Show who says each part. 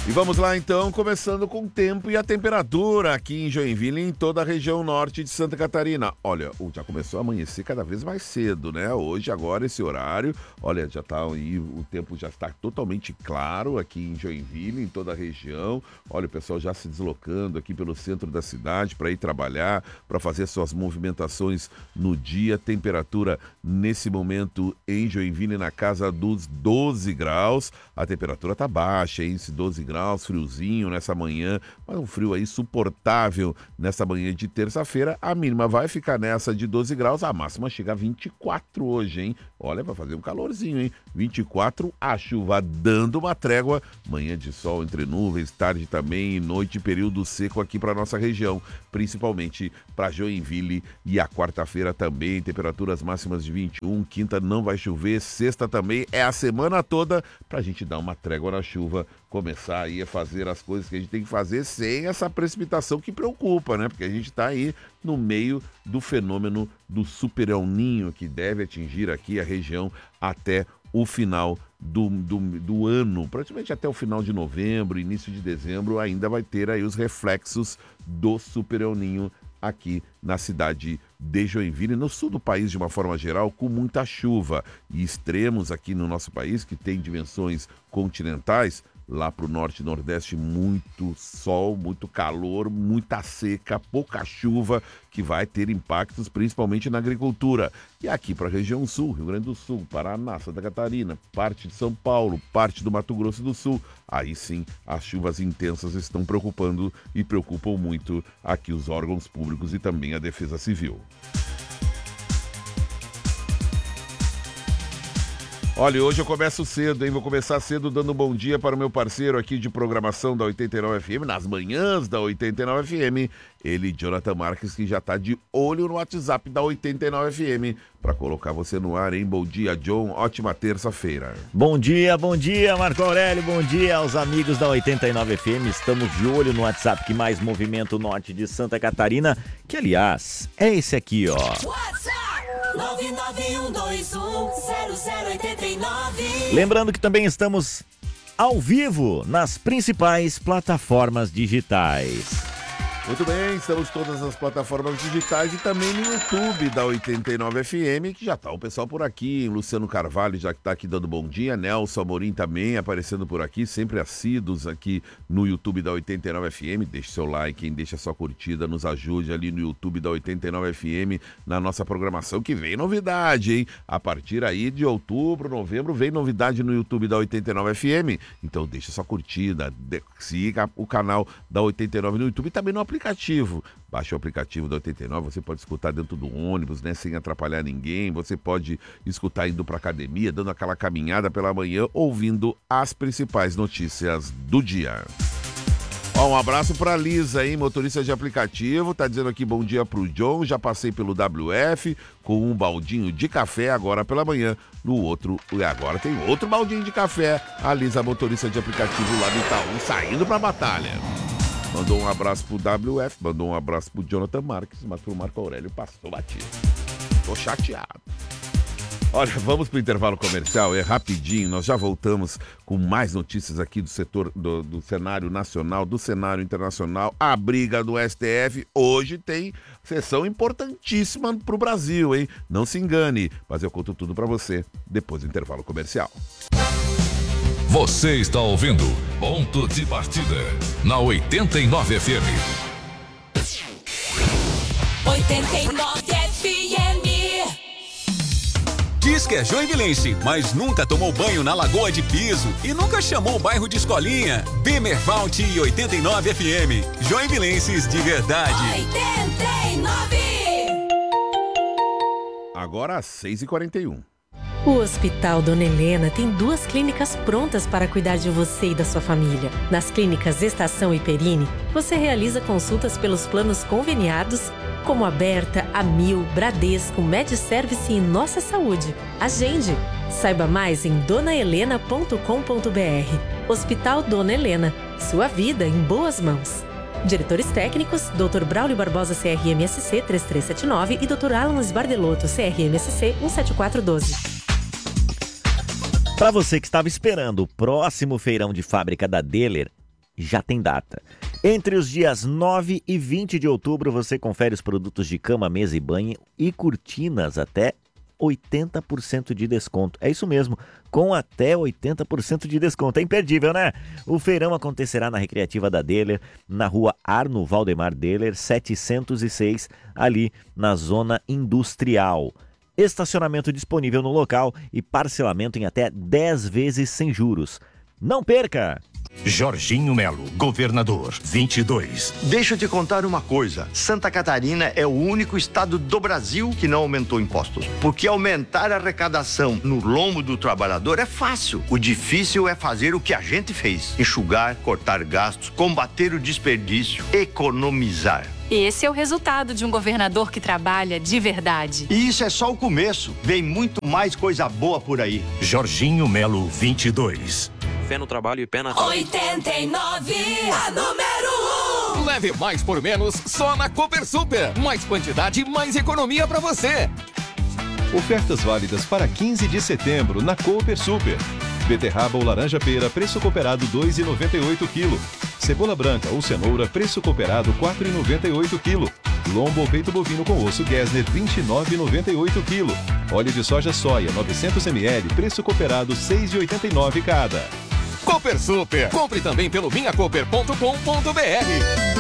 Speaker 1: E vamos lá então, começando com o tempo e a temperatura aqui em Joinville e em toda a região norte de Santa Catarina. Olha, já começou a amanhecer cada vez mais cedo, né? Hoje, agora, esse horário, olha, já tá aí, o tempo já está totalmente claro aqui em Joinville, em toda a região. Olha, o pessoal já se deslocando aqui pelo centro da cidade para ir trabalhar, para fazer suas movimentações no dia. Temperatura nesse momento em Joinville na casa dos 12 graus. A temperatura tá baixa, hein? 12 graus, friozinho nessa manhã, mas um frio aí suportável nessa manhã de terça-feira. A mínima vai ficar nessa de 12 graus, a máxima chega a 24 hoje, hein? Olha, vai fazer um calorzinho, hein? 24, a chuva dando uma trégua, manhã de sol entre nuvens, tarde também e noite, período seco aqui para nossa região, principalmente para Joinville, e a quarta-feira também, temperaturas máximas de 21, quinta não vai chover, sexta também, é a semana toda pra gente dar uma trégua na chuva, começar aí a fazer as coisas que a gente tem que fazer sem essa precipitação que preocupa, né? Porque a gente está aí no meio do fenômeno do Super El Niño, que deve atingir aqui a região até o final do ano, praticamente até o final de novembro, início de dezembro, ainda vai ter aí os reflexos do Super El Niño aqui na cidade de Joinville, no sul do país de uma forma geral, com muita chuva e extremos aqui no nosso país, que tem dimensões continentais. Lá para o norte e nordeste, muito sol, muito calor, muita seca, pouca chuva, que vai ter impactos principalmente na agricultura. E aqui para a região sul, Rio Grande do Sul, Paraná, Santa Catarina, parte de São Paulo, parte do Mato Grosso do Sul. Aí sim, as chuvas intensas estão preocupando e preocupam muito aqui os órgãos públicos e também a Defesa Civil. Olha, hoje eu começo cedo, hein? Vou começar cedo dando um bom dia para o meu parceiro aqui de programação da 89 FM, nas manhãs da 89 FM, ele, Jonathan Marques, que já está de olho no WhatsApp da 89 FM, para colocar você no ar, hein? Bom dia, John, ótima terça-feira.
Speaker 2: Bom dia, Marco Aurélio, bom dia aos amigos da 89 FM, estamos de olho no WhatsApp que mais movimenta o norte de Santa Catarina, que aliás, é esse aqui, ó. WhatsApp 991210089. Lembrando que também estamos ao vivo nas principais plataformas digitais.
Speaker 1: Muito bem, estamos todas as plataformas digitais e também no YouTube da 89 FM, que já está o pessoal por aqui, Luciano Carvalho já que está aqui dando bom dia, Nelson Amorim também aparecendo por aqui, sempre assíduos aqui no YouTube da 89 FM, deixe seu like, hein? Deixa sua curtida, nos ajude ali no YouTube da 89 FM, na nossa programação, que vem novidade, hein? A partir aí de outubro, novembro, vem novidade no YouTube da 89 FM, então deixa sua curtida, siga o canal da 89 no YouTube e também no aplicativo. Baixe o aplicativo da 89, você pode escutar dentro do ônibus, né, sem atrapalhar ninguém. Você pode escutar indo para academia, dando aquela caminhada pela manhã, ouvindo as principais notícias do dia. Ó, um abraço para Lisa, hein, motorista de aplicativo, tá dizendo aqui bom dia pro John, já passei pelo WF com um baldinho de café agora pela manhã, no outro, e agora tem outro baldinho de café, a Lisa, motorista de aplicativo lá do Itaú, saindo pra batalha. Mandou um abraço pro WF, mandou um abraço pro Jonathan Marques, mas pro Marco Aurélio passou batido. Tô chateado. Olha, vamos pro intervalo comercial, é rapidinho, nós já voltamos com mais notícias aqui do setor, do cenário nacional, do cenário internacional, a briga do STF, hoje tem sessão importantíssima pro Brasil, hein? Não se engane, mas eu conto tudo pra você depois do intervalo comercial.
Speaker 3: Você está ouvindo Ponto de Partida na 89 FM.
Speaker 4: 89 FM.
Speaker 5: Diz que é joinvilense, mas nunca tomou banho na Lagoa de Piso e nunca chamou o bairro de escolinha. Bemervalt e 89 FM. Joinvilenses de verdade.
Speaker 4: 89.
Speaker 1: Agora às 6h41.
Speaker 6: O Hospital Dona Helena tem 2 clínicas prontas para cuidar de você e da sua família. Nas clínicas Estação e Perini, você realiza consultas pelos planos conveniados, como Aberta, Amil, Bradesco, MedService e Nossa Saúde. Agende! Saiba mais em donahelena.com.br. Hospital Dona Helena. Sua vida em boas mãos. Diretores técnicos, Dr. Braulio Barbosa, CRMSC 3379 e Dr. Alan Sbardelotto, CRMSC 17412.
Speaker 2: Para você que estava esperando o próximo feirão de fábrica da Deller, já tem data. Entre os dias 9 e 20 de outubro, você confere os produtos de cama, mesa e banho e cortinas até 80% de desconto. É isso mesmo, com até 80% de desconto. É imperdível, né? O feirão acontecerá na Recreativa da Deller, na rua Arno Valdemar Deller, 706, ali na zona industrial. Estacionamento disponível no local e parcelamento em até 10 vezes sem juros. Não perca!
Speaker 7: Jorginho Melo, governador, 22.
Speaker 8: Deixa eu te contar uma coisa. Santa Catarina é o único estado do Brasil que não aumentou impostos. Porque aumentar a arrecadação no lombo do trabalhador é fácil. O difícil é fazer o que a gente fez. Enxugar, cortar gastos, combater o desperdício, economizar.
Speaker 9: Esse é o resultado de um governador que trabalha de verdade.
Speaker 8: E isso é só o começo. Vem muito mais coisa boa por aí.
Speaker 7: Jorginho Melo, 22.
Speaker 10: Fé no trabalho e pé na...
Speaker 4: 89, a número 1.
Speaker 5: Leve mais por menos só na Cooper Super. Mais quantidade, mais economia pra você.
Speaker 11: Ofertas válidas para 15 de setembro na Cooper Super. Beterraba ou laranja pera, preço cooperado 2,98 kg. Cebola branca ou cenoura, preço cooperado 4,98 kg. Lombo ou peito bovino com osso Gessner, 29,98 kg. Óleo de soja soia, 900 ml, preço cooperado 6,89 cada.
Speaker 5: Cooper Super. Compre também pelo minhacooper.com.br.